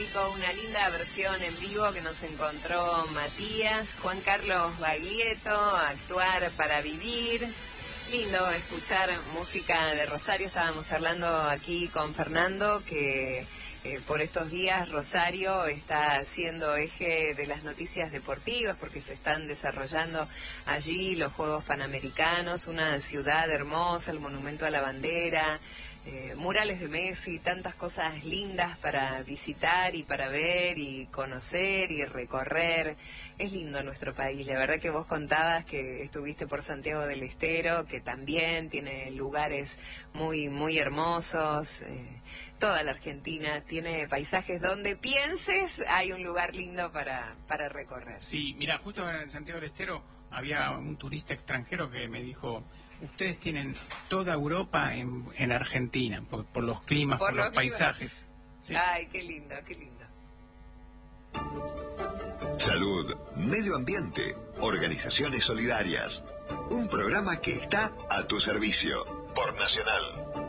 Acústico, una linda versión en vivo que nos encontró Matías, Juan Carlos Baglietto, Actuar para Vivir. Lindo escuchar música de Rosario. Estábamos charlando aquí con Fernando que por estos días Rosario está siendo eje de las noticias deportivas porque se están desarrollando allí los Juegos Panamericanos, una ciudad hermosa, el Monumento a la Bandera, murales de Messi, tantas cosas lindas para visitar y para ver y conocer y recorrer. Es lindo nuestro país. La verdad que vos contabas que estuviste por Santiago del Estero, que también tiene lugares muy, muy hermosos. Toda la Argentina tiene paisajes donde pienses, hay un lugar lindo para recorrer. Sí, mira, justo en Santiago del Estero había un turista extranjero que me dijo: ustedes tienen toda Europa en Argentina, por los climas, por los paisajes. Sí. Ay, qué lindo, qué lindo. Salud, medio ambiente, organizaciones solidarias. Un programa que está a tu servicio por Nacional.